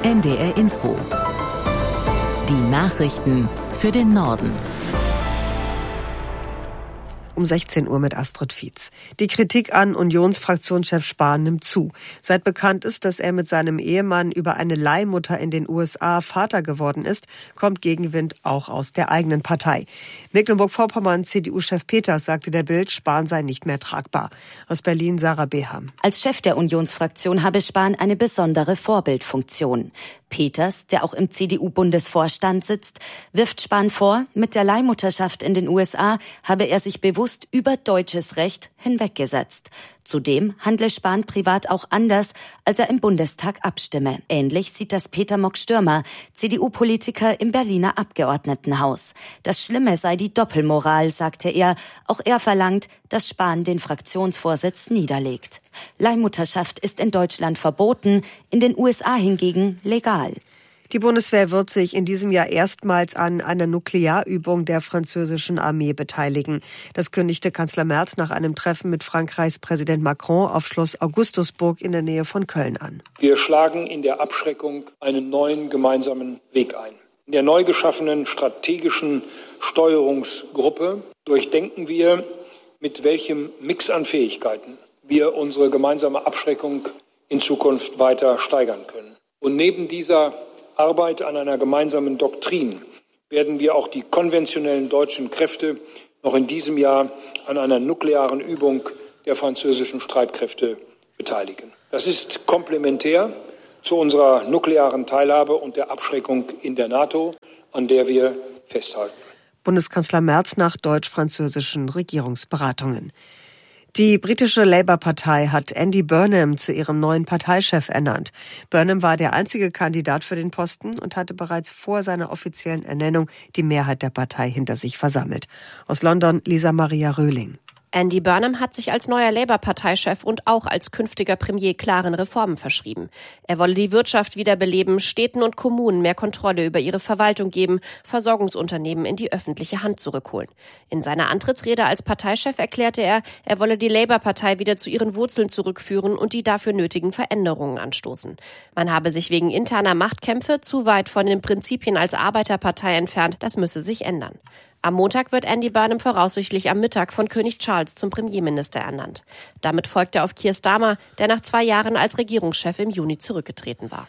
NDR Info. Die Nachrichten für den Norden. Um 16 Uhr mit Astrid Fietz. Die Kritik an Unionsfraktionschef Spahn nimmt zu. Seit bekannt ist, dass er mit seinem Ehemann über eine Leihmutter in den USA Vater geworden ist, kommt Gegenwind auch aus der eigenen Partei. Mecklenburg-Vorpommern CDU-Chef Peters sagte der Bild, Spahn sei nicht mehr tragbar. Aus Berlin Sarah Beham. Als Chef der Unionsfraktion habe Spahn eine besondere Vorbildfunktion. Peters, der auch im CDU-Bundesvorstand sitzt, wirft Spahn vor, mit der Leihmutterschaft in den USA habe er sich bewusst über deutsches Recht hinweggesetzt. Zudem handle Spahn privat auch anders, als er im Bundestag abstimme. Ähnlich sieht das Peter Mock-Stürmer, CDU-Politiker im Berliner Abgeordnetenhaus. Das Schlimme sei die Doppelmoral, sagte er. Auch er verlangt, dass Spahn den Fraktionsvorsitz niederlegt. Leihmutterschaft ist in Deutschland verboten, in den USA hingegen legal. Die Bundeswehr wird sich in diesem Jahr erstmals an einer Nuklearübung der französischen Armee beteiligen. Das kündigte Kanzler Merz nach einem Treffen mit Frankreichs Präsident Macron auf Schloss Augustusburg in der Nähe von Köln an. Wir schlagen in der Abschreckung einen neuen gemeinsamen Weg ein. In der neu geschaffenen strategischen Steuerungsgruppe durchdenken wir, mit welchem Mix an Fähigkeiten wir unsere gemeinsame Abschreckung in Zukunft weiter steigern können. Und neben dieser Arbeit an einer gemeinsamen Doktrin werden wir auch die konventionellen deutschen Kräfte noch in diesem Jahr an einer nuklearen Übung der französischen Streitkräfte beteiligen. Das ist komplementär zu unserer nuklearen Teilhabe und der Abschreckung in der NATO, an der wir festhalten. Bundeskanzler Merz nach deutsch-französischen Regierungsberatungen. Die britische Labour-Partei hat Andy Burnham zu ihrem neuen Parteichef ernannt. Burnham war der einzige Kandidat für den Posten und hatte bereits vor seiner offiziellen Ernennung die Mehrheit der Partei hinter sich versammelt. Aus London Lisa Maria Röhling. Andy Burnham hat sich als neuer Labour-Parteichef und auch als künftiger Premier klaren Reformen verschrieben. Er wolle die Wirtschaft wiederbeleben, Städten und Kommunen mehr Kontrolle über ihre Verwaltung geben, Versorgungsunternehmen in die öffentliche Hand zurückholen. In seiner Antrittsrede als Parteichef erklärte er, er wolle die Labour-Partei wieder zu ihren Wurzeln zurückführen und die dafür nötigen Veränderungen anstoßen. Man habe sich wegen interner Machtkämpfe zu weit von den Prinzipien als Arbeiterpartei entfernt, das müsse sich ändern. Am Montag wird Andy Burnham voraussichtlich am Mittag von König Charles zum Premierminister ernannt. Damit folgt er auf Keir Starmer, der nach 2 Jahren als Regierungschef im Juni zurückgetreten war.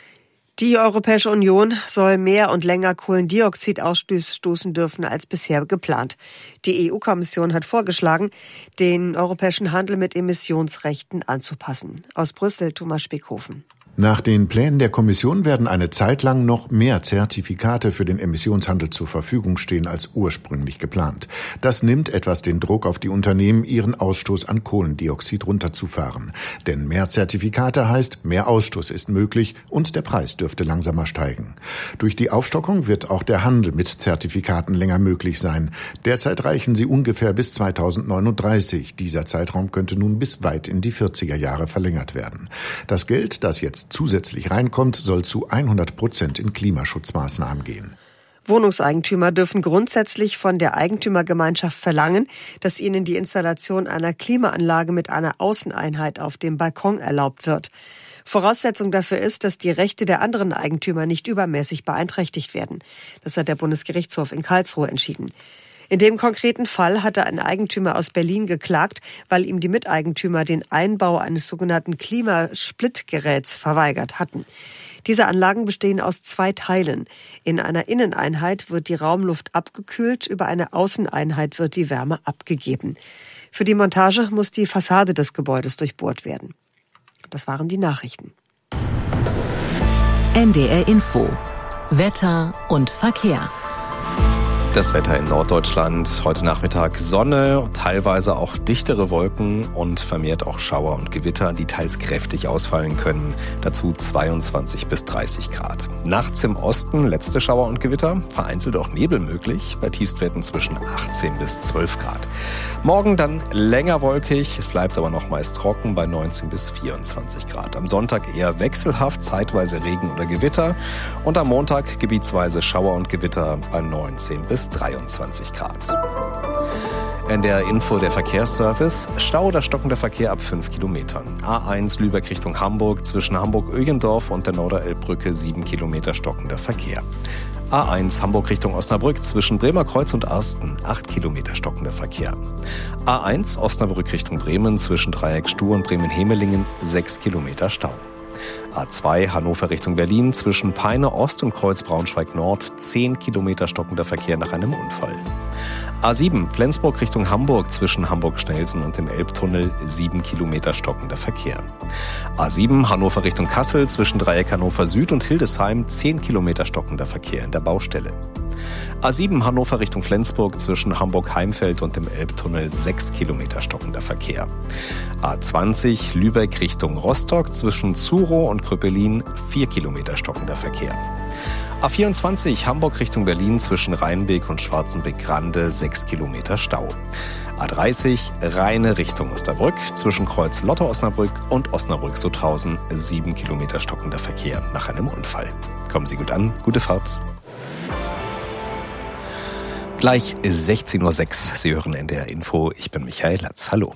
Die Europäische Union soll mehr und länger Kohlendioxid ausstoßen dürfen als bisher geplant. Die EU-Kommission hat vorgeschlagen, den europäischen Handel mit Emissionsrechten anzupassen. Aus Brüssel Thomas Spickhofen. Nach den Plänen der Kommission werden eine Zeit lang noch mehr Zertifikate für den Emissionshandel zur Verfügung stehen als ursprünglich geplant. Das nimmt etwas den Druck auf die Unternehmen, ihren Ausstoß an Kohlendioxid runterzufahren. Denn mehr Zertifikate heißt, mehr Ausstoß ist möglich und der Preis dürfte langsamer steigen. Durch die Aufstockung wird auch der Handel mit Zertifikaten länger möglich sein. Derzeit reichen sie ungefähr bis 2039. Dieser Zeitraum könnte nun bis weit in die 40er Jahre verlängert werden. Das Geld, das jetzt zusätzlich reinkommt, soll zu 100% in Klimaschutzmaßnahmen gehen. Wohnungseigentümer dürfen grundsätzlich von der Eigentümergemeinschaft verlangen, dass ihnen die Installation einer Klimaanlage mit einer Außeneinheit auf dem Balkon erlaubt wird. Voraussetzung dafür ist, dass die Rechte der anderen Eigentümer nicht übermäßig beeinträchtigt werden. Das hat der Bundesgerichtshof in Karlsruhe entschieden. In dem konkreten Fall hatte ein Eigentümer aus Berlin geklagt, weil ihm die Miteigentümer den Einbau eines sogenannten Klimasplitgeräts verweigert hatten. Diese Anlagen bestehen aus 2 Teilen. In einer Inneneinheit wird die Raumluft abgekühlt, über eine Außeneinheit wird die Wärme abgegeben. Für die Montage muss die Fassade des Gebäudes durchbohrt werden. Das waren die Nachrichten. NDR Info. Wetter und Verkehr. Das Wetter in Norddeutschland, heute Nachmittag Sonne, teilweise auch dichtere Wolken und vermehrt auch Schauer und Gewitter, die teils kräftig ausfallen können. Dazu 22 bis 30 Grad. Nachts im Osten letzte Schauer und Gewitter, vereinzelt auch Nebel möglich, bei Tiefstwerten zwischen 18 bis 12 Grad. Morgen dann länger wolkig, es bleibt aber noch meist trocken bei 19 bis 24 Grad. Am Sonntag eher wechselhaft, zeitweise Regen oder Gewitter und am Montag gebietsweise Schauer und Gewitter bei 19 bis 23 Grad. NDR Info, der Verkehrsservice. Stau oder stockender Verkehr ab 5 Kilometern. A1 Lübeck Richtung Hamburg, zwischen Hamburg-Ögendorf und der Norderelbbrücke 7 Kilometer stockender Verkehr. A1 Hamburg Richtung Osnabrück, zwischen Bremerkreuz und Arsten 8 Kilometer stockender Verkehr. A1 Osnabrück Richtung Bremen, zwischen Dreieck Stuhr und Bremen-Hemelingen 6 Kilometer Stau. A2 Hannover Richtung Berlin, zwischen Peine Ost und Kreuz Braunschweig Nord 10 Kilometer stockender Verkehr nach einem Unfall. A7 Flensburg Richtung Hamburg, zwischen Hamburg-Schnelsen und dem Elbtunnel 7 Kilometer stockender Verkehr. A7 Hannover Richtung Kassel, zwischen Dreieck Hannover Süd und Hildesheim 10 Kilometer stockender Verkehr in der Baustelle. A7 Hannover Richtung Flensburg, zwischen Hamburg-Heimfeld und dem Elbtunnel 6 Kilometer stockender Verkehr. A20 Lübeck Richtung Rostock, zwischen Zurow und Kröpelin 4 Kilometer stockender Verkehr. A24 Hamburg Richtung Berlin, zwischen Rheinbeek und Schwarzenbeck-Grande 6 Kilometer Stau. A30 Rheine Richtung Osnabrück, zwischen Kreuz Lotte-Osnabrück und Osnabrück-Sutthausen 7 Kilometer stockender Verkehr nach einem Unfall. Kommen Sie gut an, gute Fahrt. Gleich 16:06 Uhr. Sie hören NDR Info. Ich bin Michael Latz. Hallo.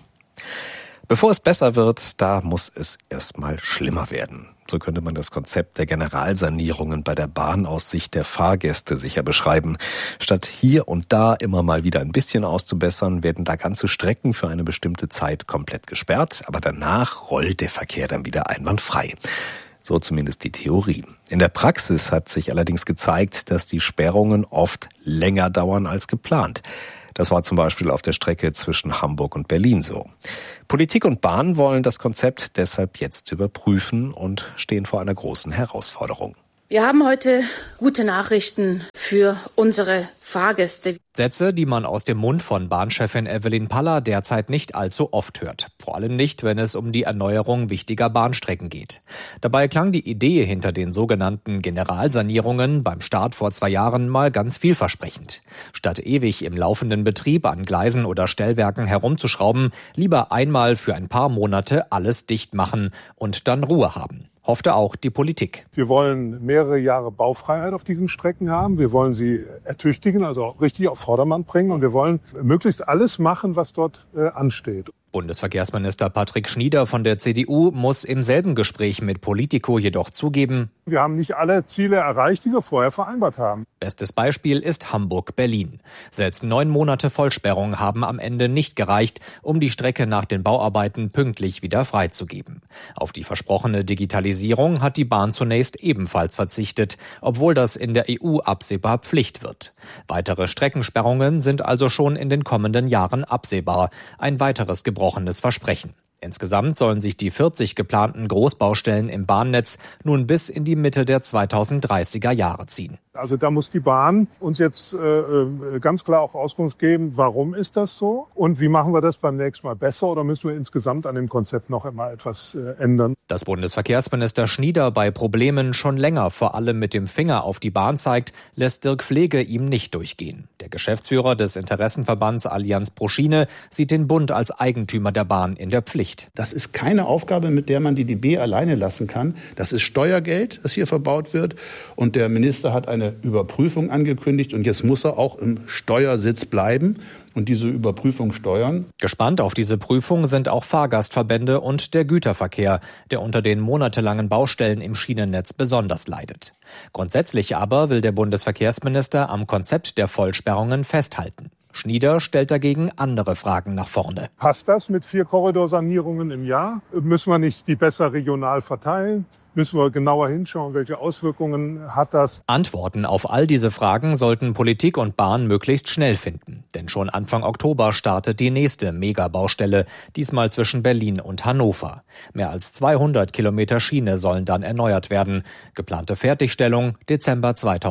Bevor es besser wird, da muss es erstmal schlimmer werden. So könnte man das Konzept der Generalsanierungen bei der Bahn aus Sicht der Fahrgäste sicher beschreiben. Statt hier und da immer mal wieder ein bisschen auszubessern, werden da ganze Strecken für eine bestimmte Zeit komplett gesperrt, aber danach rollt der Verkehr dann wieder einwandfrei. So zumindest die Theorie. In der Praxis hat sich allerdings gezeigt, dass die Sperrungen oft länger dauern als geplant. Das war zum Beispiel auf der Strecke zwischen Hamburg und Berlin so. Politik und Bahn wollen das Konzept deshalb jetzt überprüfen und stehen vor einer großen Herausforderung. Wir haben heute gute Nachrichten für unsere Fahrgäste. Sätze, die man aus dem Mund von Bahnchefin Evelyn Paller derzeit nicht allzu oft hört. Vor allem nicht, wenn es um die Erneuerung wichtiger Bahnstrecken geht. Dabei klang die Idee hinter den sogenannten Generalsanierungen beim Start vor 2 Jahren mal ganz vielversprechend. Statt ewig im laufenden Betrieb an Gleisen oder Stellwerken herumzuschrauben, lieber einmal für ein paar Monate alles dicht machen und dann Ruhe haben. Hoffte auch die Politik. Wir wollen mehrere Jahre Baufreiheit auf diesen Strecken haben. Wir wollen sie ertüchtigen, also richtig auf Vordermann bringen. Und wir wollen möglichst alles machen, was dort ansteht. Bundesverkehrsminister Patrick Schnieder von der CDU muss im selben Gespräch mit Politico jedoch zugeben: Wir haben nicht alle Ziele erreicht, die wir vorher vereinbart haben. Bestes Beispiel ist Hamburg-Berlin. Selbst 9 Monate Vollsperrung haben am Ende nicht gereicht, um die Strecke nach den Bauarbeiten pünktlich wieder freizugeben. Auf die versprochene Digitalisierung hat die Bahn zunächst ebenfalls verzichtet, obwohl das in der EU absehbar Pflicht wird. Weitere Streckensperrungen sind also schon in den kommenden Jahren absehbar. Ein weiteres gebrochenes Versprechen. Insgesamt sollen sich die 40 geplanten Großbaustellen im Bahnnetz nun bis in die Mitte der 2030er Jahre ziehen. Also da muss die Bahn uns jetzt ganz klar auch Auskunft geben, warum ist das so und wie machen wir das beim nächsten Mal besser oder müssen wir insgesamt an dem Konzept noch einmal etwas ändern. Dass Bundesverkehrsminister Schnieder bei Problemen schon länger vor allem mit dem Finger auf die Bahn zeigt, lässt Dirk Pflege ihm nicht durchgehen. Der Geschäftsführer des Interessenverbands Allianz pro Schiene sieht den Bund als Eigentümer der Bahn in der Pflicht. Das ist keine Aufgabe, mit der man die DB alleine lassen kann. Das ist Steuergeld, das hier verbaut wird. Und der Minister hat eine Überprüfung angekündigt. Und jetzt muss er auch im Steuersitz bleiben und diese Überprüfung steuern. Gespannt auf diese Prüfung sind auch Fahrgastverbände und der Güterverkehr, der unter den monatelangen Baustellen im Schienennetz besonders leidet. Grundsätzlich aber will der Bundesverkehrsminister am Konzept der Vollsperrungen festhalten. Schnieder stellt dagegen andere Fragen nach vorne. Passt das mit 4 Korridorsanierungen im Jahr? Müssen wir nicht die besser regional verteilen? Müssen wir genauer hinschauen, welche Auswirkungen hat das? Antworten auf all diese Fragen sollten Politik und Bahn möglichst schnell finden. Denn schon Anfang Oktober startet die nächste Megabaustelle, diesmal zwischen Berlin und Hannover. Mehr als 200 Kilometer Schiene sollen dann erneuert werden. Geplante Fertigstellung Dezember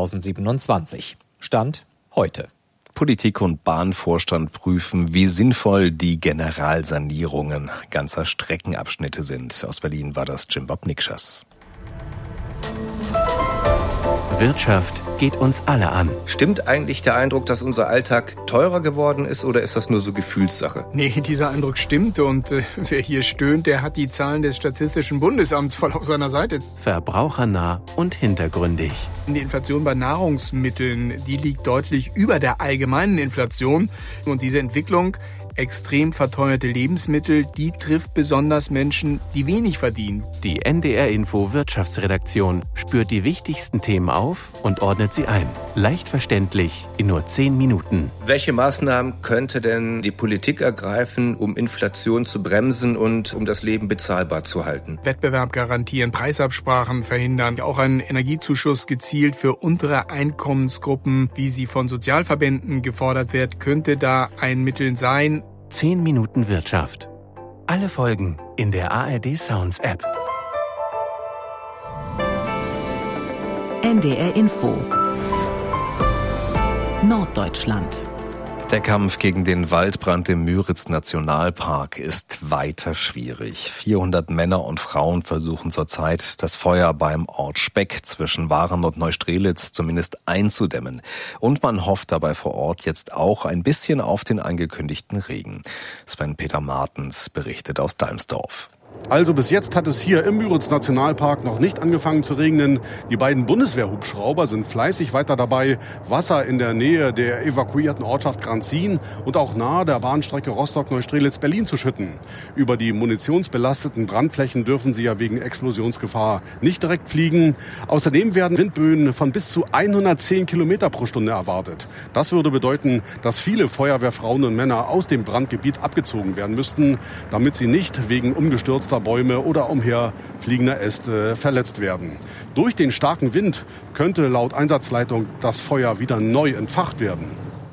2027. Stand heute. Politik und Bahnvorstand prüfen, wie sinnvoll die Generalsanierungen ganzer Streckenabschnitte sind. Aus Berlin war das Jim Bob Nikschas. Wirtschaft geht uns alle an. Stimmt eigentlich der Eindruck, dass unser Alltag teurer geworden ist, oder ist das nur so Gefühlssache? Nee, dieser Eindruck stimmt und wer hier stöhnt, der hat die Zahlen des Statistischen Bundesamts voll auf seiner Seite. Verbrauchernah und hintergründig. Die Inflation bei Nahrungsmitteln, die liegt deutlich über der allgemeinen Inflation. Und diese Entwicklung, extrem verteuerte Lebensmittel, die trifft besonders Menschen, die wenig verdienen. Die NDR Info Wirtschaftsredaktion spürt die wichtigsten Themen auf und ordnet sie ein. Leicht verständlich in nur 10 Minuten. Welche Maßnahmen könnte denn die Politik ergreifen, um Inflation zu bremsen und um das Leben bezahlbar zu halten? Wettbewerb garantieren, Preisabsprachen verhindern, auch einen Energiezuschuss gezielt für untere Einkommensgruppen, wie sie von Sozialverbänden gefordert wird, könnte da ein Mittel sein. 10 Minuten Wirtschaft. Alle Folgen in der ARD Sounds App. NDR Info Norddeutschland. Der Kampf gegen den Waldbrand im Müritz-Nationalpark ist weiter schwierig. 400 Männer und Frauen versuchen zurzeit, das Feuer beim Ort Speck zwischen Waren und Neustrelitz zumindest einzudämmen. Und man hofft dabei vor Ort jetzt auch ein bisschen auf den angekündigten Regen. Sven-Peter Martens berichtet aus Dalmsdorf. Also bis jetzt hat es hier im Müritz-Nationalpark noch nicht angefangen zu regnen. Die beiden Bundeswehrhubschrauber sind fleißig weiter dabei, Wasser in der Nähe der evakuierten Ortschaft Granzin und auch nahe der Bahnstrecke Rostock-Neustrelitz-Berlin zu schütten. Über die munitionsbelasteten Brandflächen dürfen sie ja wegen Explosionsgefahr nicht direkt fliegen. Außerdem werden Windböen von bis zu 110 Kilometer pro Stunde erwartet. Das würde bedeuten, dass viele Feuerwehrfrauen und Männer aus dem Brandgebiet abgezogen werden müssten, damit sie nicht wegen umgestürzter Bäume oder umherfliegender Äste verletzt werden. Durch den starken Wind könnte laut Einsatzleitung das Feuer wieder neu entfacht werden.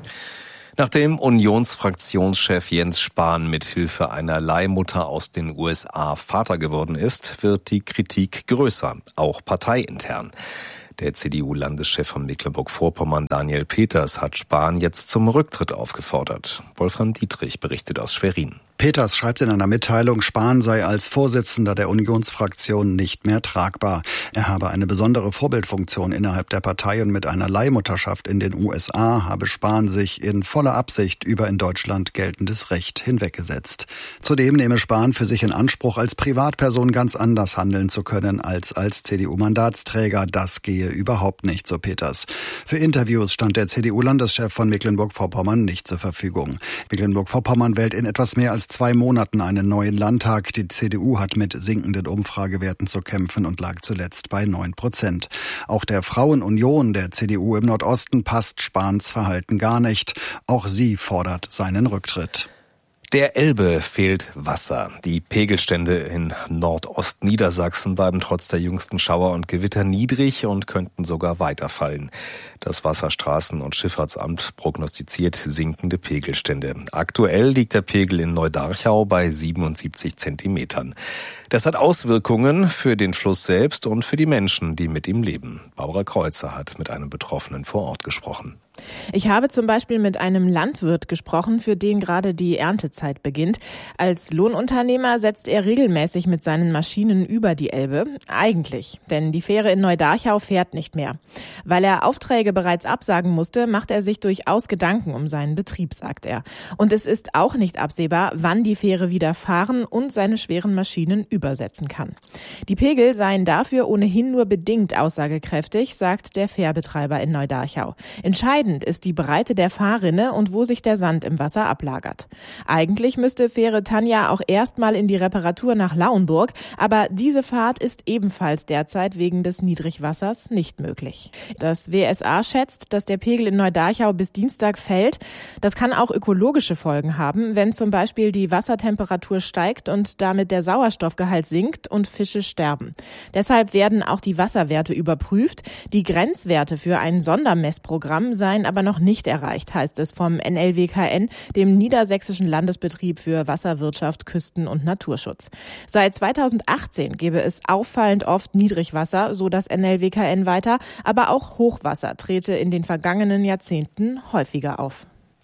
Nachdem Unionsfraktionschef Jens Spahn mit Hilfe einer Leihmutter aus den USA Vater geworden ist, wird die Kritik größer, auch parteiintern. Der CDU-Landeschef von Mecklenburg-Vorpommern, Daniel Peters, hat Spahn jetzt zum Rücktritt aufgefordert. Wolfram Dietrich berichtet aus Schwerin. Peters schreibt in einer Mitteilung, Spahn sei als Vorsitzender der Unionsfraktion nicht mehr tragbar. Er habe eine besondere Vorbildfunktion innerhalb der Partei und mit einer Leihmutterschaft in den USA habe Spahn sich in voller Absicht über in Deutschland geltendes Recht hinweggesetzt. Zudem nehme Spahn für sich in Anspruch, als Privatperson ganz anders handeln zu können als CDU-Mandatsträger. Das gehe überhaupt nicht, so Peters. Für Interviews stand der CDU-Landeschef von Mecklenburg-Vorpommern nicht zur Verfügung. Mecklenburg-Vorpommern wählt in etwas mehr als 2 Monaten einen neuen Landtag. Die CDU hat mit sinkenden Umfragewerten zu kämpfen und lag zuletzt bei 9%. Auch der Frauenunion der CDU im Nordosten passt Spahns Verhalten gar nicht. Auch sie fordert seinen Rücktritt. Der Elbe fehlt Wasser. Die Pegelstände in Nordostniedersachsen bleiben trotz der jüngsten Schauer und Gewitter niedrig und könnten sogar weiterfallen. Das Wasserstraßen- und Schifffahrtsamt prognostiziert sinkende Pegelstände. Aktuell liegt der Pegel in Neudarchau bei 77 Zentimetern. Das hat Auswirkungen für den Fluss selbst und für die Menschen, die mit ihm leben. Barbara Kreuzer hat mit einem Betroffenen vor Ort gesprochen. Ich habe zum Beispiel mit einem Landwirt gesprochen, für den gerade die Erntezeit beginnt. Als Lohnunternehmer setzt er regelmäßig mit seinen Maschinen über die Elbe. Eigentlich, denn die Fähre in Neudarchau fährt nicht mehr. Weil er Aufträge bereits absagen musste, macht er sich durchaus Gedanken um seinen Betrieb, sagt er. Und es ist auch nicht absehbar, wann die Fähre wieder fahren und seine schweren Maschinen übersetzen kann. Die Pegel seien dafür ohnehin nur bedingt aussagekräftig, sagt der Fährbetreiber in Neudarchau. Entscheidend ist die Breite der Fahrrinne und wo sich der Sand im Wasser ablagert. Eigentlich müsste Fähre Tanja auch erstmal in die Reparatur nach Lauenburg, aber diese Fahrt ist ebenfalls derzeit wegen des Niedrigwassers nicht möglich. Das WSA schätzt, dass der Pegel in Neudarchau bis Dienstag fällt. Das kann auch ökologische Folgen haben, wenn zum Beispiel die Wassertemperatur steigt und damit der Sauerstoffgehalt sinkt und Fische sterben. Deshalb werden auch die Wasserwerte überprüft. Die Grenzwerte für ein Sondermessprogramm seien aber noch nicht erreicht, heißt es vom NLWKN, dem Niedersächsischen Landesbetrieb für Wasserwirtschaft, Küsten- und Naturschutz. Seit 2018 gebe es auffallend oft Niedrigwasser, so das NLWKN weiter, aber auch Hochwasser trete in den vergangenen Jahrzehnten häufiger auf.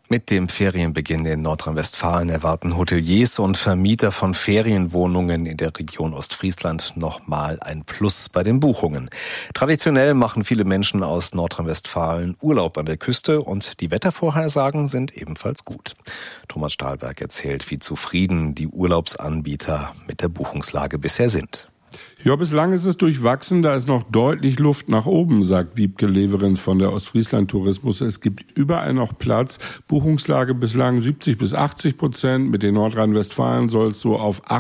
Mit dem Ferienbeginn in Nordrhein-Westfalen erwarten Hoteliers und Vermieter von Ferienwohnungen in der Region Ostfriesland nochmal ein Plus bei den Buchungen. Traditionell machen viele Menschen aus Nordrhein-Westfalen Urlaub an der Küste und die Wettervorhersagen sind ebenfalls gut. Thomas Stahlberg erzählt, wie zufrieden die Urlaubsanbieter mit der Buchungslage bisher sind. Ja, bislang ist es durchwachsen, da ist noch deutlich Luft nach oben, sagt Wiebke Leverenz von der Ostfriesland Tourismus. Es gibt überall noch Platz, Buchungslage bislang 70-80%, mit den Nordrhein-Westfalen soll es so auf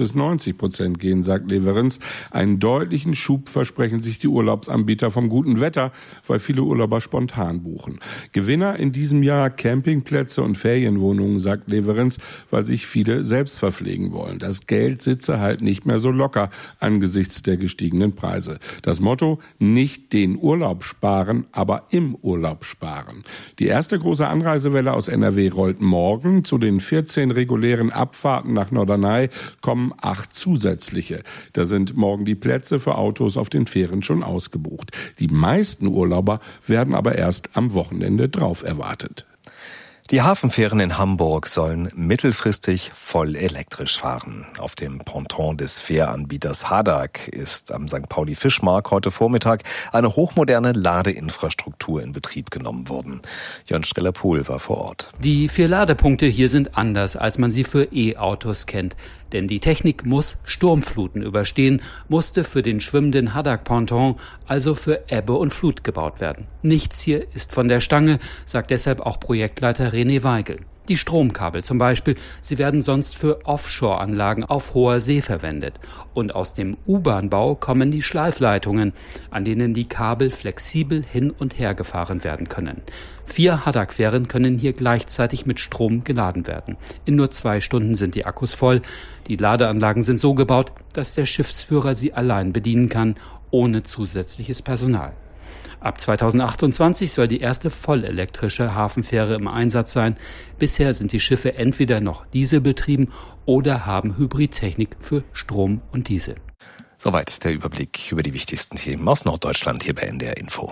80-90% gehen, sagt Leverenz. Einen deutlichen Schub versprechen sich die Urlaubsanbieter vom guten Wetter, weil viele Urlauber spontan buchen. Gewinner in diesem Jahr Campingplätze und Ferienwohnungen, sagt Leverenz, weil sich viele selbst verpflegen wollen. Das Geld sitze halt nicht mehr so locker angesichts der gestiegenen Preise. Das Motto: nicht den Urlaub sparen, aber im Urlaub sparen. Die erste große Anreisewelle aus NRW rollt morgen. Zu den 14 regulären Abfahrten nach Norderney kommen 8 zusätzliche. Da sind morgen die Plätze für Autos auf den Fähren schon ausgebucht. Die meisten Urlauber werden aber erst am Wochenende drauf erwartet. Die Hafenfähren in Hamburg sollen mittelfristig voll elektrisch fahren. Auf dem Ponton des Fähranbieters Hadak ist am St. Pauli Fischmarkt heute Vormittag eine hochmoderne Ladeinfrastruktur in Betrieb genommen worden. Jörn Streller-Pohl war vor Ort. Die 4 Ladepunkte hier sind anders, als man sie für E-Autos kennt. Denn die Technik muss Sturmfluten überstehen, musste für den schwimmenden Hadak-Ponton, also für Ebbe und Flut gebaut werden. Nichts hier ist von der Stange, sagt deshalb auch Projektleiter René Weigel. Die Stromkabel zum Beispiel, sie werden sonst für Offshore-Anlagen auf hoher See verwendet. Und aus dem U-Bahn-Bau kommen die Schleifleitungen, an denen die Kabel flexibel hin und her gefahren werden können. 4 Hadak-Fähren können hier gleichzeitig mit Strom geladen werden. In nur 2 Stunden sind die Akkus voll. Die Ladeanlagen sind so gebaut, dass der Schiffsführer sie allein bedienen kann, ohne zusätzliches Personal. Ab 2028 soll die erste vollelektrische Hafenfähre im Einsatz sein. Bisher sind die Schiffe entweder noch dieselbetrieben oder haben Hybridtechnik für Strom und Diesel. Soweit der Überblick über die wichtigsten Themen aus Norddeutschland hier bei NDR Info.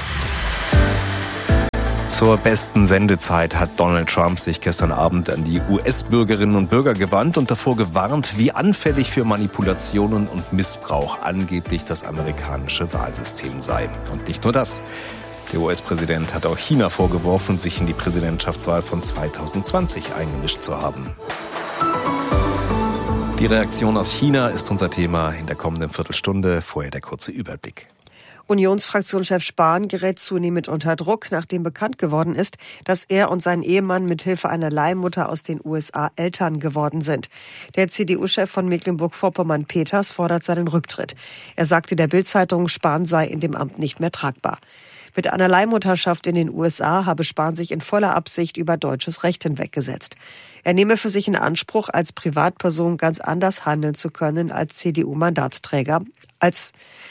Zur besten Sendezeit hat Donald Trump sich gestern Abend an die US-Bürgerinnen und Bürger gewandt und davor gewarnt, wie anfällig für Manipulationen und Missbrauch angeblich das amerikanische Wahlsystem sei. Und nicht nur das. Der US-Präsident hat auch China vorgeworfen, sich in die Präsidentschaftswahl von 2020 eingemischt zu haben. Die Reaktion aus China ist unser Thema in der kommenden Viertelstunde. Vorher der kurze Überblick. Unionsfraktionschef Spahn gerät zunehmend unter Druck, nachdem bekannt geworden ist, dass er und sein Ehemann mit Hilfe einer Leihmutter aus den USA Eltern geworden sind. Der CDU-Chef von Mecklenburg-Vorpommern Peters fordert seinen Rücktritt. Er sagte der Bild-Zeitung, Spahn sei in dem Amt nicht mehr tragbar. Mit einer Leihmutterschaft in den USA habe Spahn sich in voller Absicht über deutsches Recht hinweggesetzt. Er nehme für sich in Anspruch, als Privatperson ganz anders handeln zu können als CDU-Mandatsträger, als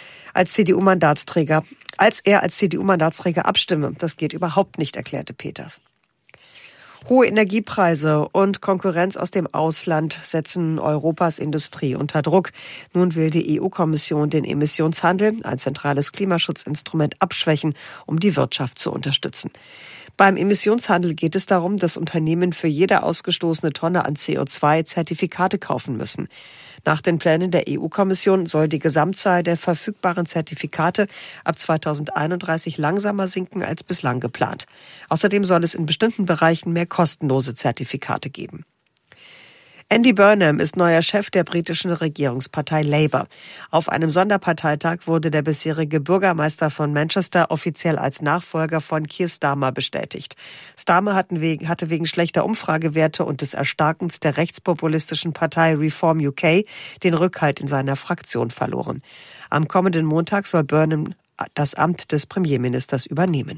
er als CDU-Mandatsträger abstimme. Das geht überhaupt nicht, erklärte Peters. Hohe Energiepreise und Konkurrenz aus dem Ausland setzen Europas Industrie unter Druck. Nun will die EU-Kommission den Emissionshandel, ein zentrales Klimaschutzinstrument, abschwächen, um die Wirtschaft zu unterstützen. Beim Emissionshandel geht es darum, dass Unternehmen für jede ausgestoßene Tonne an CO2 Zertifikate kaufen müssen. Nach den Plänen der EU-Kommission soll die Gesamtzahl der verfügbaren Zertifikate ab 2031 langsamer sinken als bislang geplant. Außerdem soll es in bestimmten Bereichen mehr kostenlose Zertifikate geben. Andy Burnham ist neuer Chef der britischen Regierungspartei Labour. Auf einem Sonderparteitag wurde der bisherige Bürgermeister von Manchester offiziell als Nachfolger von Keir Starmer bestätigt. Starmer hatte wegen schlechter Umfragewerte und des Erstarkens der rechtspopulistischen Partei Reform UK den Rückhalt in seiner Fraktion verloren. Am kommenden Montag soll Burnham das Amt des Premierministers übernehmen.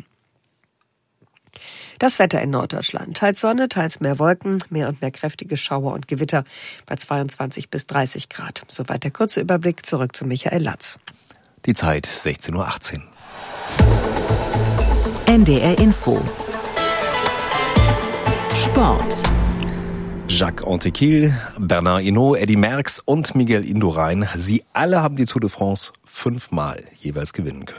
Das Wetter in Norddeutschland. Teils Sonne, teils mehr Wolken, mehr und mehr kräftige Schauer und Gewitter bei 22 bis 30 Grad. Soweit der kurze Überblick. Zurück zu Michael Latz. Die Zeit 16:18 Uhr. NDR Info. Sport. Jacques Anquetil, Bernard Hinault, Eddy Merckx und Miguel Indurain, sie alle haben die Tour de France 5-mal jeweils gewinnen können.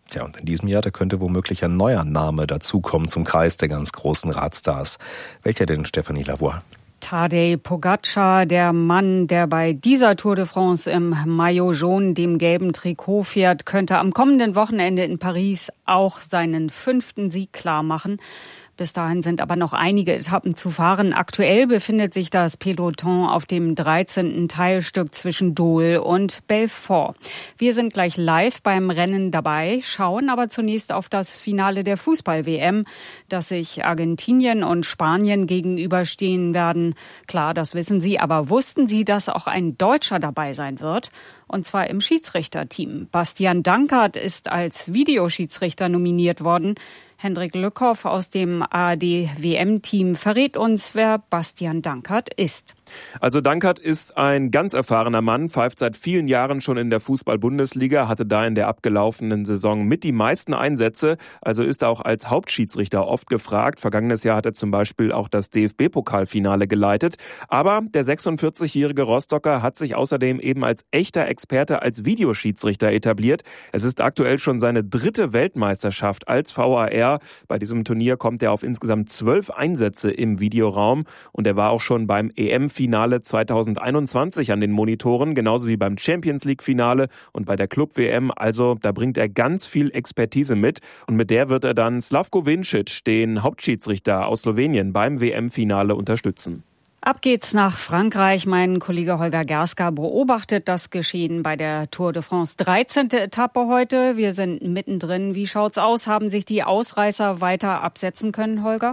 Tja, und in diesem Jahr, da könnte womöglich ein neuer Name dazukommen zum Kreis der ganz großen Radstars. Welcher denn, Stefanie Lavoie? Tadej Pogačar, der Mann, der bei dieser Tour de France im Maillot jaune, dem gelben Trikot fährt, könnte am kommenden Wochenende in Paris auch seinen 5. Sieg klar machen. Bis dahin sind aber noch einige Etappen zu fahren. Aktuell befindet sich das Peloton auf dem 13. Teilstück zwischen Dole und Belfort. Wir sind gleich live beim Rennen dabei, schauen aber zunächst auf das Finale der Fußball-WM, dass sich Argentinien und Spanien gegenüberstehen werden. Klar, das wissen Sie, aber wussten Sie, dass auch ein Deutscher dabei sein wird? Und zwar im Schiedsrichterteam. Bastian Dankert ist als Videoschiedsrichter nominiert worden. Hendrik Lückhoff aus dem ARD-WM-Team verrät uns, wer Bastian Dankert ist. Also Dankert ist ein ganz erfahrener Mann, pfeift seit vielen Jahren schon in der Fußball-Bundesliga, hatte da in der abgelaufenen Saison mit die meisten Einsätze, also ist er auch als Hauptschiedsrichter oft gefragt. Vergangenes Jahr hat er zum Beispiel auch das DFB-Pokalfinale geleitet. Aber der 46-jährige Rostocker hat sich außerdem eben als echter Experte als Videoschiedsrichter etabliert. Es ist aktuell schon seine 3. Weltmeisterschaft als VAR. Bei diesem Turnier kommt er auf insgesamt 12 Einsätze im Videoraum und er war auch schon beim EM-Finale 2021 an den Monitoren, genauso wie beim Champions-League-Finale und bei der Club-WM. Also da bringt er ganz viel Expertise mit und mit der wird er dann Slavko Vincic, den Hauptschiedsrichter aus Slowenien, beim WM-Finale unterstützen. Ab geht's nach Frankreich. Mein Kollege Holger Gerska beobachtet das Geschehen bei der Tour de France. 13. Etappe heute. Wir sind mittendrin. Wie schaut's aus? Haben sich die Ausreißer weiter absetzen können, Holger?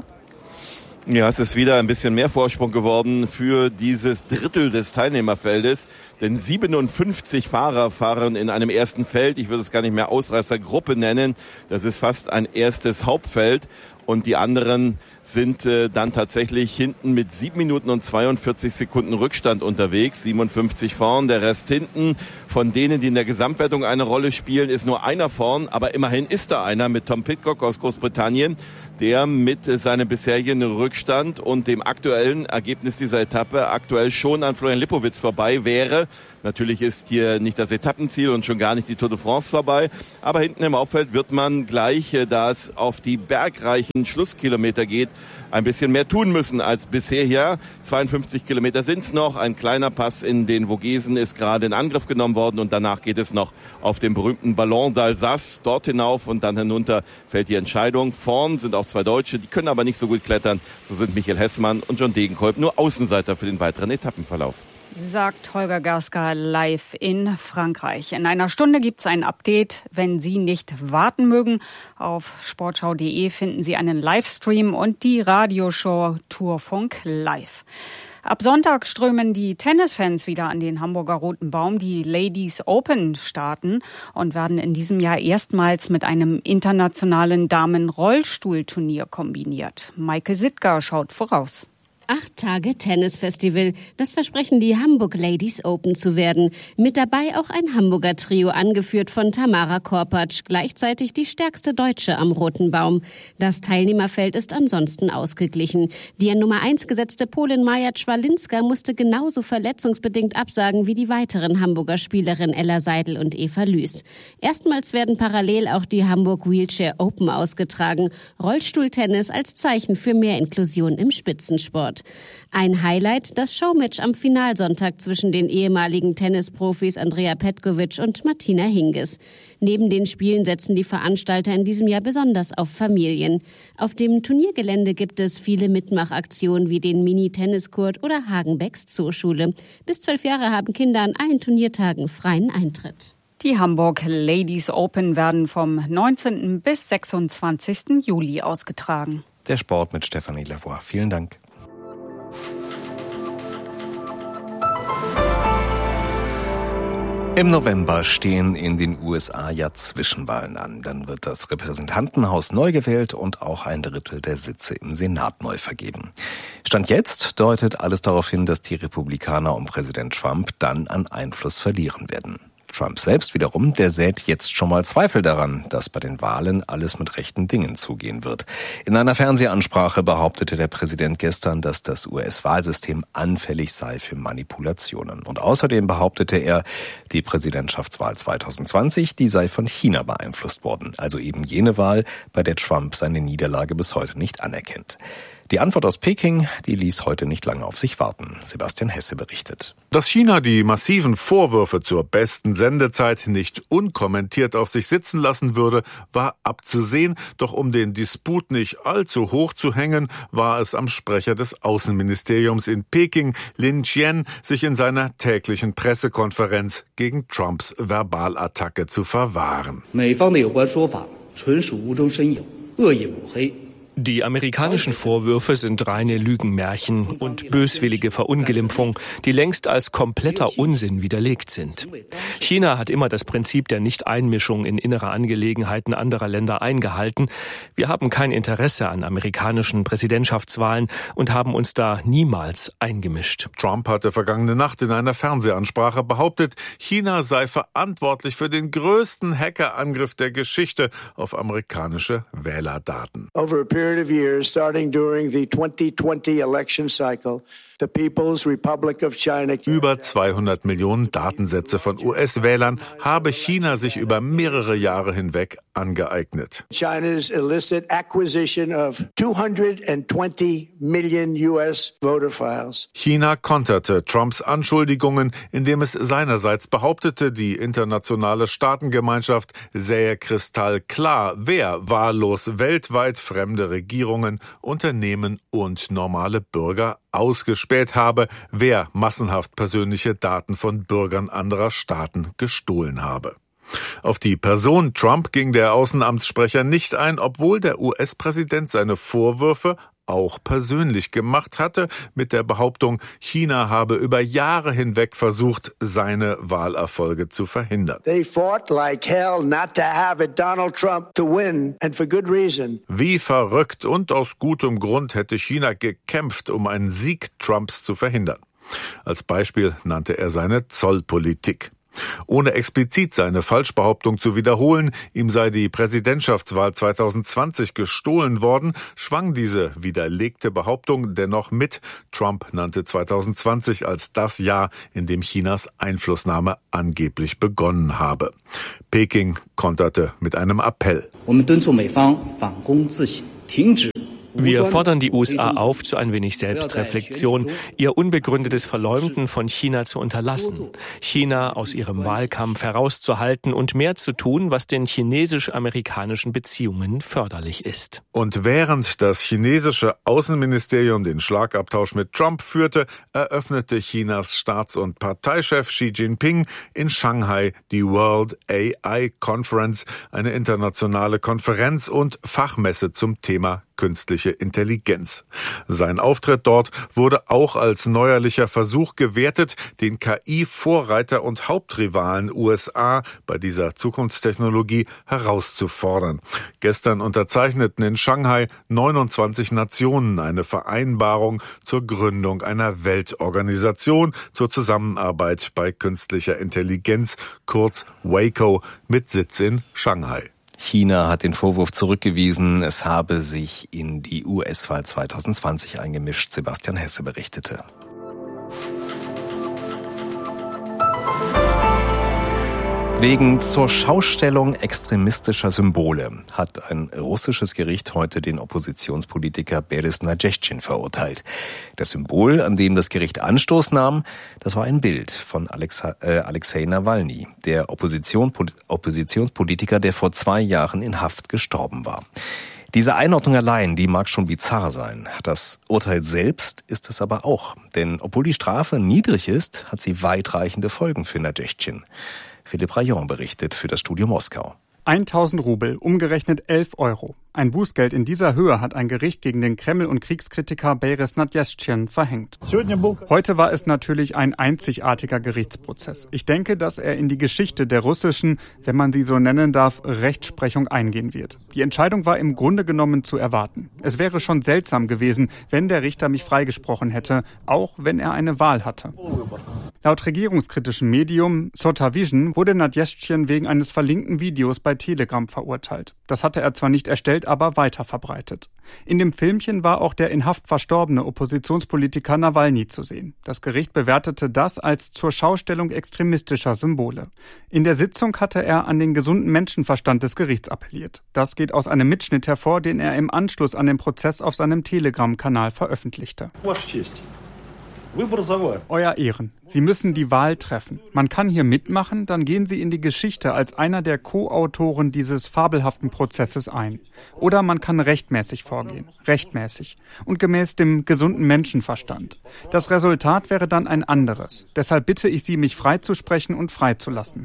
Ja, es ist wieder ein bisschen mehr Vorsprung geworden für dieses Drittel des Teilnehmerfeldes. Denn 57 Fahrer fahren in einem ersten Feld. Ich würde es gar nicht mehr Ausreißergruppe nennen. Das ist fast ein erstes Hauptfeld. Und die anderen sind dann tatsächlich hinten mit 7 Minuten und 42 Sekunden Rückstand unterwegs. 57 vorn, der Rest hinten. Von denen, die in der Gesamtwertung eine Rolle spielen, ist nur einer vorn. Aber immerhin ist da einer mit Tom Pidcock aus Großbritannien, der mit seinem bisherigen Rückstand und dem aktuellen Ergebnis dieser Etappe aktuell schon an Florian Lipowitz vorbei wäre. Natürlich ist hier nicht das Etappenziel und schon gar nicht die Tour de France vorbei. Aber hinten im Hauptfeld wird man gleich, da es auf die bergreichen Schlusskilometer geht, ein bisschen mehr tun müssen als bisher hier. 52 Kilometer sind's noch. Ein kleiner Pass in den Vogesen ist gerade in Angriff genommen worden und danach geht es noch auf den berühmten Ballon d'Alsace dort hinauf und dann hinunter fällt die Entscheidung. Vorn sind auch 2 Deutsche, die können aber nicht so gut klettern. So sind Michael Hessmann und John Degenkolb nur Außenseiter für den weiteren Etappenverlauf. Sagt Holger Gerska live in Frankreich. In einer Stunde gibt's ein Update, wenn Sie nicht warten mögen. Auf sportschau.de finden Sie einen Livestream und die Radioshow Tourfunk live. Ab Sonntag strömen die Tennisfans wieder an den Hamburger Roten Baum. Die Ladies Open starten und werden in diesem Jahr erstmals mit einem internationalen Damen-Rollstuhlturnier kombiniert. Maike Sittger schaut voraus. 8 Tage Tennisfestival. Das versprechen die Hamburg Ladies Open zu werden. Mit dabei auch ein Hamburger Trio, angeführt von Tamara Korpatsch, gleichzeitig die stärkste Deutsche am Roten Baum. Das Teilnehmerfeld ist ansonsten ausgeglichen. Die an Nummer 1 gesetzte Polin Maja Czwalinska musste genauso verletzungsbedingt absagen wie die weiteren Hamburger Spielerinnen Ella Seidel und Eva Lüß. Erstmals werden parallel auch die Hamburg Wheelchair Open ausgetragen. Rollstuhltennis als Zeichen für mehr Inklusion im Spitzensport. Ein Highlight, das Showmatch am Finalsonntag zwischen den ehemaligen Tennisprofis Andrea Petkovic und Martina Hingis. Neben den Spielen setzen die Veranstalter in diesem Jahr besonders auf Familien. Auf dem Turniergelände gibt es viele Mitmachaktionen wie den Mini-Tenniskurt oder Hagenbecks Zooschule. Bis 12 Jahre haben Kinder an allen Turniertagen freien Eintritt. Die Hamburg Ladies Open werden vom 19. bis 26. Juli ausgetragen. Der Sport mit Stefanie Lavoie. Vielen Dank. Im November stehen in den USA ja Zwischenwahlen an. Dann wird das Repräsentantenhaus neu gewählt und auch ein Drittel der Sitze im Senat neu vergeben. Stand jetzt deutet alles darauf hin, dass die Republikaner um Präsident Trump dann an Einfluss verlieren werden. Trump selbst wiederum, der sät jetzt schon mal Zweifel daran, dass bei den Wahlen alles mit rechten Dingen zugehen wird. In einer Fernsehansprache behauptete der Präsident gestern, dass das US-Wahlsystem anfällig sei für Manipulationen. Und außerdem behauptete er, die Präsidentschaftswahl 2020, die sei von China beeinflusst worden. Also eben jene Wahl, bei der Trump seine Niederlage bis heute nicht anerkennt. Die Antwort aus Peking, die ließ heute nicht lange auf sich warten. Sebastian Hesse berichtet. Dass China die massiven Vorwürfe zur besten Sendezeit nicht unkommentiert auf sich sitzen lassen würde, war abzusehen. Doch um den Disput nicht allzu hoch zu hängen, war es am Sprecher des Außenministeriums in Peking, Lin Qian, sich in seiner täglichen Pressekonferenz gegen Trumps Verbalattacke zu verwahren. Die amerikanischen Vorwürfe sind reine Lügenmärchen und böswillige Verunglimpfung, die längst als kompletter Unsinn widerlegt sind. China hat immer das Prinzip der Nichteinmischung in innere Angelegenheiten anderer Länder eingehalten. Wir haben kein Interesse an amerikanischen Präsidentschaftswahlen und haben uns da niemals eingemischt. Trump hatte vergangene Nacht in einer Fernsehansprache behauptet, China sei verantwortlich für den größten Hackerangriff der Geschichte auf amerikanische Wählerdaten. Of years, starting during the 2020 election cycle, the People's Republic of China. Über 200 Millionen Datensätze von US-Wählern habe China sich über mehrere Jahre hinweg angeeignet. China's illicit acquisition of 220 million US voter files. China konterte Trumps Anschuldigungen, indem es seinerseits behauptete, die internationale Staatengemeinschaft sähe kristallklar, wer wahllos weltweit fremde Regierungen, Unternehmen und normale Bürger ausgespäht habe, wer massenhaft persönliche Daten von Bürgern anderer Staaten gestohlen habe. Auf die Person Trump ging der Außenamtssprecher nicht ein, obwohl der US-Präsident seine Vorwürfe auch persönlich gemacht hatte, mit der Behauptung, China habe über Jahre hinweg versucht, seine Wahlerfolge zu verhindern. They fought like hell not to have it Donald Trump to win, and for good reason. Wie verrückt und aus gutem Grund hätte China gekämpft, um einen Sieg Trumps zu verhindern. Als Beispiel nannte er seine Zollpolitik. Ohne explizit seine Falschbehauptung zu wiederholen, ihm sei die Präsidentschaftswahl 2020 gestohlen worden, schwang diese widerlegte Behauptung dennoch mit. Trump nannte 2020 als das Jahr, in dem Chinas Einflussnahme angeblich begonnen habe. Peking konterte mit einem Appell. Wir fordern die USA auf zu ein wenig Selbstreflexion, ihr unbegründetes Verleumden von China zu unterlassen, China aus ihrem Wahlkampf herauszuhalten und mehr zu tun, was den chinesisch-amerikanischen Beziehungen förderlich ist. Und während das chinesische Außenministerium den Schlagabtausch mit Trump führte, eröffnete Chinas Staats- und Parteichef Xi Jinping in Shanghai die World AI Conference, eine internationale Konferenz und Fachmesse zum Thema künstliche Intelligenz. Sein Auftritt dort wurde auch als neuerlicher Versuch gewertet, den KI-Vorreiter und Hauptrivalen USA bei dieser Zukunftstechnologie herauszufordern. Gestern unterzeichneten in Shanghai 29 Nationen eine Vereinbarung zur Gründung einer Weltorganisation zur Zusammenarbeit bei künstlicher Intelligenz, kurz WACO, mit Sitz in Shanghai. China hat den Vorwurf zurückgewiesen, es habe sich in die US-Wahl 2020 eingemischt, Sebastian Hesse berichtete. Wegen Zurschaustellung extremistischer Symbole hat ein russisches Gericht heute den Oppositionspolitiker Boris Nadezhdin verurteilt. Das Symbol, an dem das Gericht Anstoß nahm, das war ein Bild von Alexei Nawalny, der Oppositionspolitiker, der vor 2 Jahren in Haft gestorben war. Diese Einordnung allein, die mag schon bizarr sein. Das Urteil selbst ist es aber auch. Denn obwohl die Strafe niedrig ist, hat sie weitreichende Folgen für Nadezhdin. Philipp Rayon berichtet für das Studio Moskau. 1000 Rubel, umgerechnet 11 Euro. Ein Bußgeld in dieser Höhe hat ein Gericht gegen den Kreml- und Kriegskritiker Boris Nadjezdschin verhängt. Heute war es natürlich ein einzigartiger Gerichtsprozess. Ich denke, dass er in die Geschichte der russischen, wenn man sie so nennen darf, Rechtsprechung eingehen wird. Die Entscheidung war im Grunde genommen zu erwarten. Es wäre schon seltsam gewesen, wenn der Richter mich freigesprochen hätte, auch wenn er eine Wahl hatte. Laut regierungskritischem Medium Sotavision wurde Nadjezdschin wegen eines verlinkten Videos bei Telegram verurteilt. Das hatte er zwar nicht erstellt, aber weiterverbreitet. In dem Filmchen war auch der in Haft verstorbene Oppositionspolitiker Nawalny zu sehen. Das Gericht bewertete das als zur Schaustellung extremistischer Symbole. In der Sitzung hatte er an den gesunden Menschenverstand des Gerichts appelliert. Das geht aus einem Mitschnitt hervor, den er im Anschluss an den Prozess auf seinem Telegram-Kanal veröffentlichte. Euer Ehren, Sie müssen die Wahl treffen. Man kann hier mitmachen, dann gehen Sie in die Geschichte als einer der Co-Autoren dieses fabelhaften Prozesses ein. Oder man kann rechtmäßig vorgehen. Rechtmäßig. Und gemäß dem gesunden Menschenverstand. Das Resultat wäre dann ein anderes. Deshalb bitte ich Sie, mich freizusprechen und freizulassen.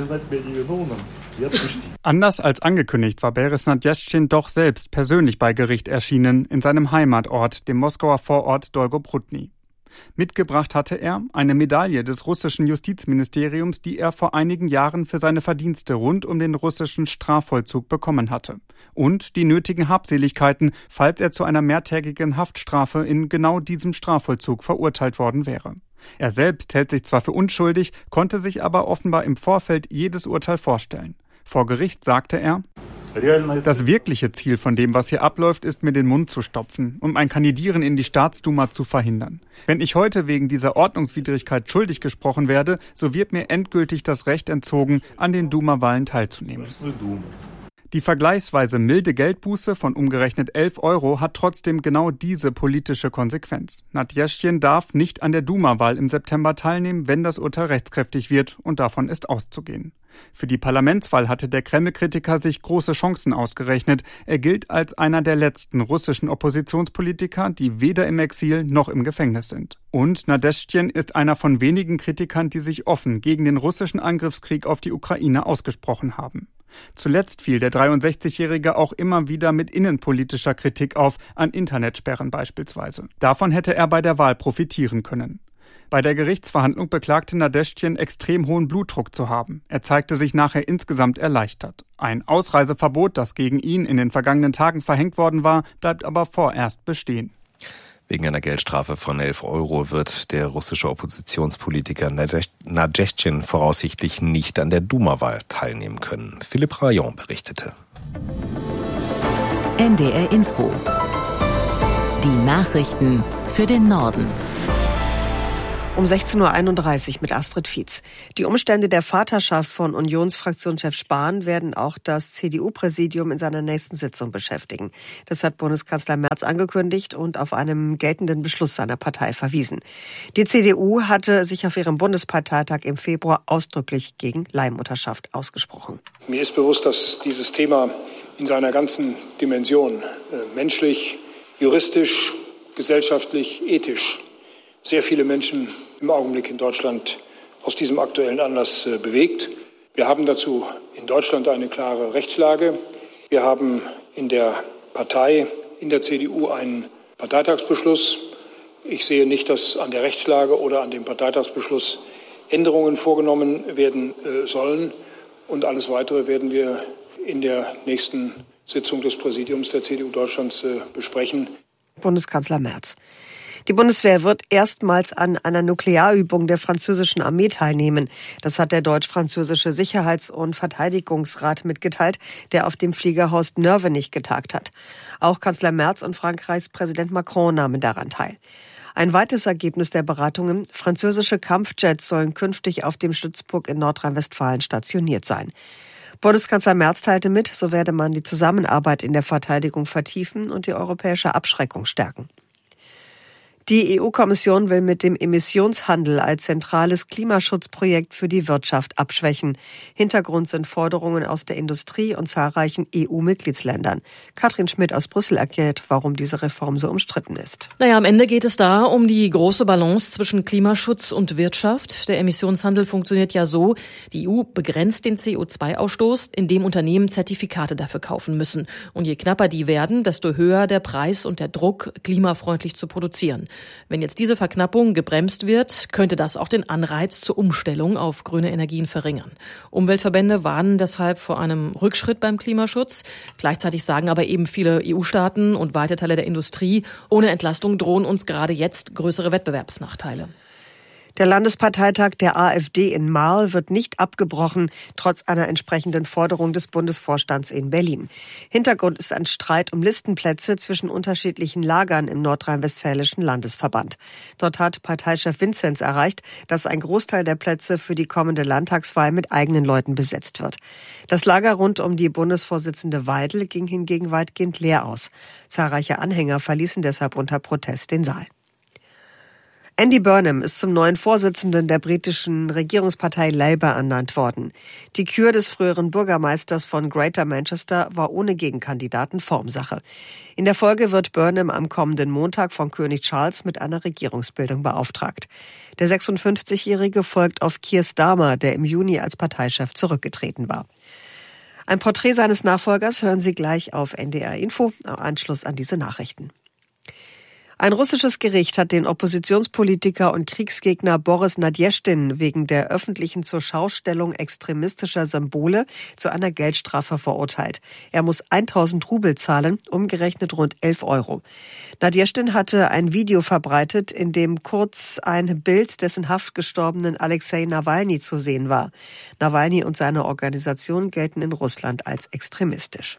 Anders als angekündigt war Boris Nadjezdschin doch selbst persönlich bei Gericht erschienen, in seinem Heimatort, dem Moskauer Vorort Dolgoprudny. Mitgebracht hatte er eine Medaille des russischen Justizministeriums, die er vor einigen Jahren für seine Verdienste rund um den russischen Strafvollzug bekommen hatte. Und die nötigen Habseligkeiten, falls er zu einer mehrtägigen Haftstrafe in genau diesem Strafvollzug verurteilt worden wäre. Er selbst hält sich zwar für unschuldig, konnte sich aber offenbar im Vorfeld jedes Urteil vorstellen. Vor Gericht sagte er: Das wirkliche Ziel von dem, was hier abläuft, ist, mir den Mund zu stopfen, um ein Kandidieren in die Staatsduma zu verhindern. Wenn ich heute wegen dieser Ordnungswidrigkeit schuldig gesprochen werde, so wird mir endgültig das Recht entzogen, an den Duma-Wahlen teilzunehmen. Die vergleichsweise milde Geldbuße von umgerechnet 11 € hat trotzdem genau diese politische Konsequenz. Nadjezdschin darf nicht an der Duma-Wahl im September teilnehmen, wenn das Urteil rechtskräftig wird, und davon ist auszugehen. Für die Parlamentswahl hatte der Kreml-Kritiker sich große Chancen ausgerechnet. Er gilt als einer der letzten russischen Oppositionspolitiker, die weder im Exil noch im Gefängnis sind. Und Nadjezdschin ist einer von wenigen Kritikern, die sich offen gegen den russischen Angriffskrieg auf die Ukraine ausgesprochen haben. Zuletzt fiel der 63-Jährige auch immer wieder mit innenpolitischer Kritik auf, an Internetsperren beispielsweise. Davon hätte er bei der Wahl profitieren können. Bei der Gerichtsverhandlung beklagte Nadjezdschin, extrem hohen Blutdruck zu haben. Er zeigte sich nachher insgesamt erleichtert. Ein Ausreiseverbot, das gegen ihn in den vergangenen Tagen verhängt worden war, bleibt aber vorerst bestehen. Wegen einer Geldstrafe von 11 € wird der russische Oppositionspolitiker Nadjezdschin voraussichtlich nicht an der Duma-Wahl teilnehmen können. Philipp Rayon berichtete. NDR Info. Die Nachrichten für den Norden. Um 16.31 Uhr mit Astrid Fietz. Die Umstände der Vaterschaft von Unionsfraktionschef Spahn werden auch das CDU-Präsidium in seiner nächsten Sitzung beschäftigen. Das hat Bundeskanzler Merz angekündigt und auf einen geltenden Beschluss seiner Partei verwiesen. Die CDU hatte sich auf ihrem Bundesparteitag im Februar ausdrücklich gegen Leihmutterschaft ausgesprochen. Mir ist bewusst, dass dieses Thema in seiner ganzen Dimension, menschlich, juristisch, gesellschaftlich, ethisch, sehr viele Menschen im Augenblick in Deutschland aus diesem aktuellen Anlass bewegt. Wir haben dazu in Deutschland eine klare Rechtslage. Wir haben in der Partei, in der CDU, einen Parteitagsbeschluss. Ich sehe nicht, dass an der Rechtslage oder an dem Parteitagsbeschluss Änderungen vorgenommen werden sollen. Und alles Weitere werden wir in der nächsten Sitzung des Präsidiums der CDU Deutschlands besprechen. Bundeskanzler Merz. Die Bundeswehr wird erstmals an einer Nuklearübung der französischen Armee teilnehmen. Das hat der deutsch-französische Sicherheits- und Verteidigungsrat mitgeteilt, der auf dem Flieger Horst Nörvenich getagt hat. Auch Kanzler Merz und Frankreichs Präsident Macron nahmen daran teil. Ein weiteres Ergebnis der Beratungen: französische Kampfjets sollen künftig auf dem Stützpunkt in Nordrhein-Westfalen stationiert sein. Bundeskanzler Merz teilte mit, so werde man die Zusammenarbeit in der Verteidigung vertiefen und die europäische Abschreckung stärken. Die EU-Kommission will mit dem Emissionshandel als zentrales Klimaschutzprojekt für die Wirtschaft abschwächen. Hintergrund sind Forderungen aus der Industrie und zahlreichen EU-Mitgliedsländern. Katrin Schmidt aus Brüssel erklärt, warum diese Reform so umstritten ist. Am Ende geht es da um die große Balance zwischen Klimaschutz und Wirtschaft. Der Emissionshandel funktioniert ja so, die EU begrenzt den CO2-Ausstoß, indem Unternehmen Zertifikate dafür kaufen müssen. Und je knapper die werden, desto höher der Preis und der Druck, klimafreundlich zu produzieren. Wenn jetzt diese Verknappung gebremst wird, könnte das auch den Anreiz zur Umstellung auf grüne Energien verringern. Umweltverbände warnen deshalb vor einem Rückschritt beim Klimaschutz. Gleichzeitig sagen aber eben viele EU-Staaten und weite Teile der Industrie, ohne Entlastung drohen uns gerade jetzt größere Wettbewerbsnachteile. Der Landesparteitag der AfD in Marl wird nicht abgebrochen, trotz einer entsprechenden Forderung des Bundesvorstands in Berlin. Hintergrund ist ein Streit um Listenplätze zwischen unterschiedlichen Lagern im nordrhein-westfälischen Landesverband. Dort hat Parteichef Vinzenz erreicht, dass ein Großteil der Plätze für die kommende Landtagswahl mit eigenen Leuten besetzt wird. Das Lager rund um die Bundesvorsitzende Weidel ging hingegen weitgehend leer aus. Zahlreiche Anhänger verließen deshalb unter Protest den Saal. Andy Burnham ist zum neuen Vorsitzenden der britischen Regierungspartei Labour ernannt worden. Die Kür des früheren Bürgermeisters von Greater Manchester war ohne Gegenkandidaten Formsache. In der Folge wird Burnham am kommenden Montag von König Charles mit einer Regierungsbildung beauftragt. Der 56-Jährige folgt auf Keir Starmer, der im Juni als Parteichef zurückgetreten war. Ein Porträt seines Nachfolgers hören Sie gleich auf NDR Info, im Anschluss an diese Nachrichten. Ein russisches Gericht hat den Oppositionspolitiker und Kriegsgegner Boris Nadjeschtin wegen der öffentlichen Zurschaustellung extremistischer Symbole zu einer Geldstrafe verurteilt. Er muss 1000 Rubel zahlen, umgerechnet rund 11 Euro. Nadjeschtin hatte ein Video verbreitet, in dem kurz ein Bild des in Haft gestorbenen Alexei Nawalny zu sehen war. Nawalny und seine Organisation gelten in Russland als extremistisch.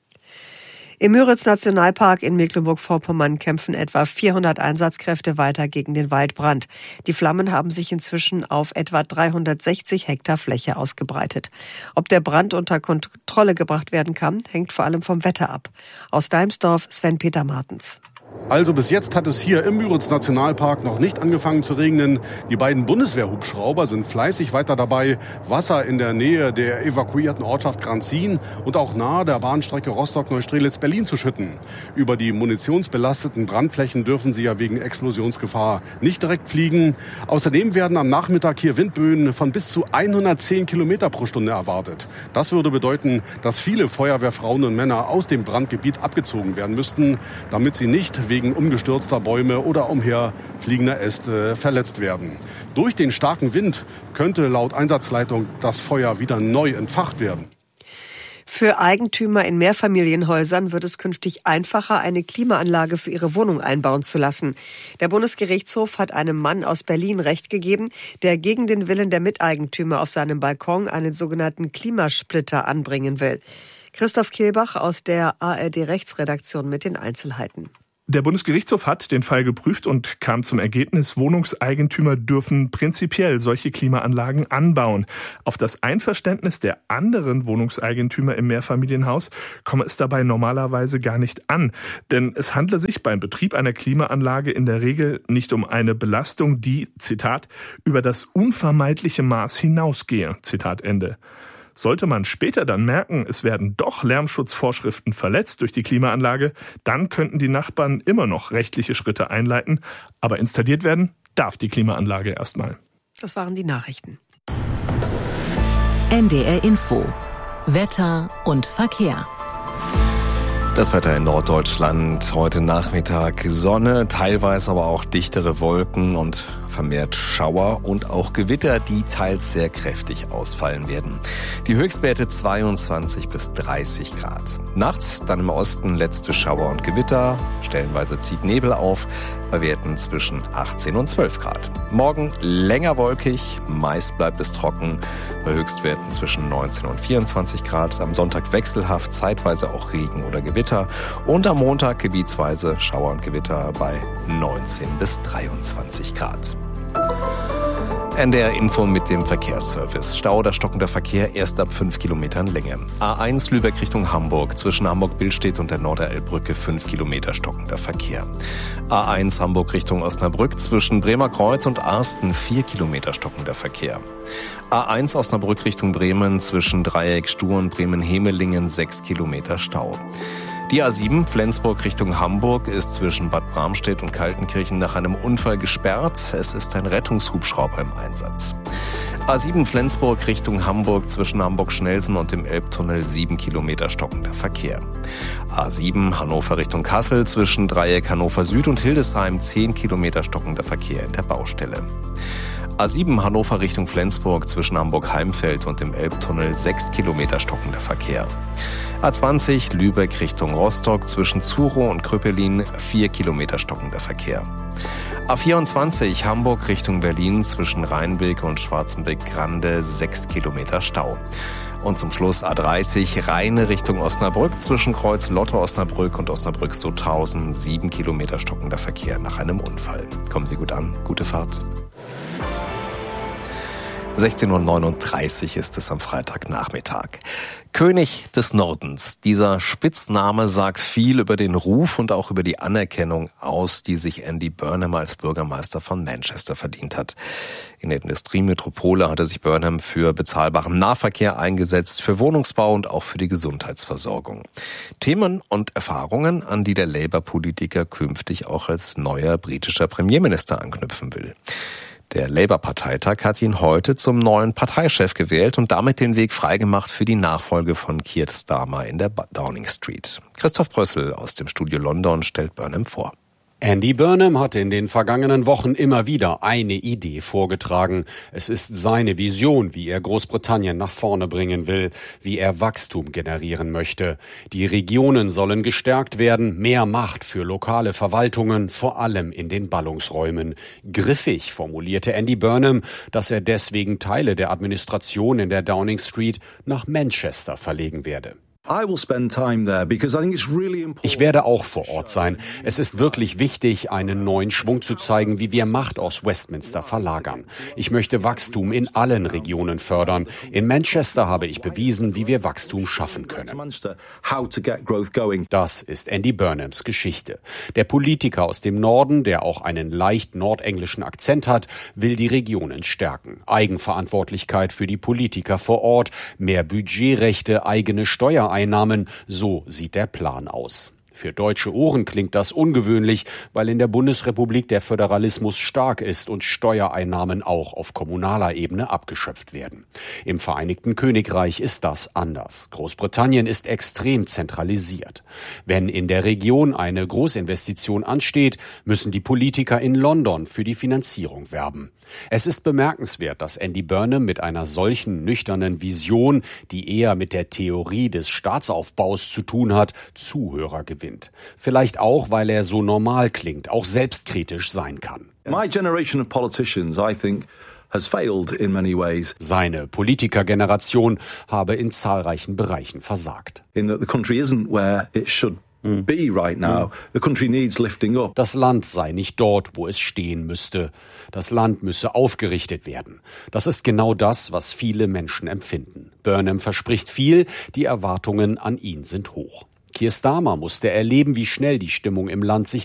Im Müritz-Nationalpark in Mecklenburg-Vorpommern kämpfen etwa 400 Einsatzkräfte weiter gegen den Waldbrand. Die Flammen haben sich inzwischen auf etwa 360 Hektar Fläche ausgebreitet. Ob der Brand unter Kontrolle gebracht werden kann, hängt vor allem vom Wetter ab. Aus Deimsdorf Sven-Peter Martens. Also bis jetzt hat es hier im Müritz-Nationalpark noch nicht angefangen zu regnen. Die beiden Bundeswehrhubschrauber sind fleißig weiter dabei, Wasser in der Nähe der evakuierten Ortschaft Granzin und auch nahe der Bahnstrecke Rostock-Neustrelitz-Berlin zu schütten. Über die munitionsbelasteten Brandflächen dürfen sie ja wegen Explosionsgefahr nicht direkt fliegen. Außerdem werden am Nachmittag hier Windböen von bis zu 110 Kilometer pro Stunde erwartet. Das würde bedeuten, dass viele Feuerwehrfrauen und Männer aus dem Brandgebiet abgezogen werden müssten, damit sie nicht wegen umgestürzter Bäume oder umherfliegender Äste verletzt werden. Durch den starken Wind könnte laut Einsatzleitung das Feuer wieder neu entfacht werden. Für Eigentümer in Mehrfamilienhäusern wird es künftig einfacher, eine Klimaanlage für ihre Wohnung einbauen zu lassen. Der Bundesgerichtshof hat einem Mann aus Berlin Recht gegeben, der gegen den Willen der Miteigentümer auf seinem Balkon einen sogenannten Klimasplitter anbringen will. Christoph Kehlbach aus der ARD-Rechtsredaktion mit den Einzelheiten. Der Bundesgerichtshof hat den Fall geprüft und kam zum Ergebnis, Wohnungseigentümer dürfen prinzipiell solche Klimaanlagen anbauen. Auf das Einverständnis der anderen Wohnungseigentümer im Mehrfamilienhaus komme es dabei normalerweise gar nicht an. Denn es handle sich beim Betrieb einer Klimaanlage in der Regel nicht um eine Belastung, die, Zitat, über das unvermeidliche Maß hinausgehe, Zitat Ende. Sollte man später dann merken, es werden doch Lärmschutzvorschriften verletzt durch die Klimaanlage, dann könnten die Nachbarn immer noch rechtliche Schritte einleiten. Aber installiert werden darf die Klimaanlage erstmal. Das waren die Nachrichten. NDR Info. Wetter und Verkehr. Das Wetter in Norddeutschland, heute Nachmittag Sonne, teilweise aber auch dichtere Wolken und vermehrt Schauer und auch Gewitter, die teils sehr kräftig ausfallen werden. Die Höchstwerte 22 bis 30 Grad. Nachts dann im Osten letzte Schauer und Gewitter, stellenweise zieht Nebel auf, bei Werten zwischen 18 und 12 Grad. Morgen länger wolkig, meist bleibt es trocken, bei Höchstwerten zwischen 19 und 24 Grad. Am Sonntag wechselhaft, zeitweise auch Regen oder Gewitter und am Montag gebietsweise Schauer und Gewitter bei 19 bis 23 Grad. NDR Info mit dem Verkehrsservice. Stau oder stockender Verkehr erst ab 5 Kilometern Länge. A1 Lübeck Richtung Hamburg. Zwischen Hamburg-Billstedt und der Norderelbbrücke 5 Kilometer stockender Verkehr. A1 Hamburg Richtung Osnabrück. Zwischen Bremer Kreuz und Arsten 4 Kilometer stockender Verkehr. A1 Osnabrück Richtung Bremen. Zwischen Dreieck Stur und Bremen-Hemelingen 6 Kilometer Stau. Die A7 Flensburg Richtung Hamburg ist zwischen Bad Bramstedt und Kaltenkirchen nach einem Unfall gesperrt. Es ist ein Rettungshubschrauber im Einsatz. A7 Flensburg Richtung Hamburg zwischen Hamburg-Schnelsen und dem Elbtunnel 7 Kilometer stockender Verkehr. A7 Hannover Richtung Kassel zwischen Dreieck Hannover Süd und Hildesheim 10 Kilometer stockender Verkehr in der Baustelle. A7 Hannover Richtung Flensburg zwischen Hamburg-Heimfeld und dem Elbtunnel 6 Kilometer stockender Verkehr. A20 Lübeck Richtung Rostock zwischen Zuro und Kröpelin 4 Kilometer stockender Verkehr. A24 Hamburg Richtung Berlin zwischen Rheinbeek und Schwarzenbeck-Grande 6 Kilometer Stau. Und zum Schluss A30 Rheine Richtung Osnabrück zwischen Kreuz Lotte Osnabrück und Osnabrück-Sutthausen 7 Kilometer stockender Verkehr nach einem Unfall. Kommen Sie gut an, gute Fahrt. 16:39 Uhr ist es am Freitagnachmittag. König des Nordens. Dieser Spitzname sagt viel über den Ruf und auch über die Anerkennung aus, die sich Andy Burnham als Bürgermeister von Manchester verdient hat. In der Industriemetropole hatte sich Burnham für bezahlbaren Nahverkehr eingesetzt, für Wohnungsbau und auch für die Gesundheitsversorgung. Themen und Erfahrungen, an die der Labour-Politiker künftig auch als neuer britischer Premierminister anknüpfen will. Der Labour-Parteitag hat ihn heute zum neuen Parteichef gewählt und damit den Weg freigemacht für die Nachfolge von Keir Starmer in der Downing Street. Christoph Brössel aus dem Studio London stellt Burnham vor. Andy Burnham hatte in den vergangenen Wochen immer wieder eine Idee vorgetragen. Es ist seine Vision, wie er Großbritannien nach vorne bringen will, wie er Wachstum generieren möchte. Die Regionen sollen gestärkt werden, mehr Macht für lokale Verwaltungen, vor allem in den Ballungsräumen. Griffig formulierte Andy Burnham, dass er deswegen Teile der Administration in der Downing Street nach Manchester verlegen werde. Ich werde auch vor Ort sein. Es ist wirklich wichtig, einen neuen Schwung zu zeigen, wie wir Macht aus Westminster verlagern. Ich möchte Wachstum in allen Regionen fördern. In Manchester habe ich bewiesen, wie wir Wachstum schaffen können. Das ist Andy Burnhams Geschichte. Der Politiker aus dem Norden, der auch einen leicht nordenglischen Akzent hat, will die Regionen stärken. Eigenverantwortlichkeit für die Politiker vor Ort, mehr Budgetrechte, eigene Steuereinnahmen, so sieht der Plan aus. Für deutsche Ohren klingt das ungewöhnlich, weil in der Bundesrepublik der Föderalismus stark ist und Steuereinnahmen auch auf kommunaler Ebene abgeschöpft werden. Im Vereinigten Königreich ist das anders. Großbritannien ist extrem zentralisiert. Wenn in der Region eine Großinvestition ansteht, müssen die Politiker in London für die Finanzierung werben. Es ist bemerkenswert, dass Andy Burnham mit einer solchen nüchternen Vision, die eher mit der Theorie des Staatsaufbaus zu tun hat, Zuhörer gewinnt. Vielleicht auch, weil er so normal klingt, auch selbstkritisch sein kann. My generation of politicians, I think, has failed in many ways. Seine Politikergeneration habe in zahlreichen Bereichen versagt. In that the country isn't where it should be right now. The country needs lifting up. Das Land sei nicht dort, wo es stehen müsste. Das Land müsse aufgerichtet werden. Das ist genau das, was viele Menschen empfinden. Burnham verspricht viel, die Erwartungen an ihn sind hoch. Keir Starmer musste erleben, wie schnell die Stimmung im Land sich